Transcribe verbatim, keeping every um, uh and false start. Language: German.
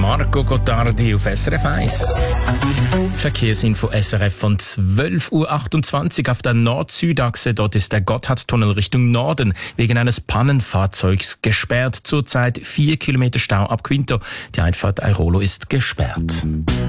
Marco Gottardi auf S R F eins. Verkehrsinfo S R F von zwölf Uhr achtundzwanzig auf der Nord-Süd-Achse. Dort ist der Gotthardtunnel Richtung Norden wegen eines Pannenfahrzeugs gesperrt. Zurzeit vier Kilometer Stau ab Quinto. Die Einfahrt Airolo ist gesperrt.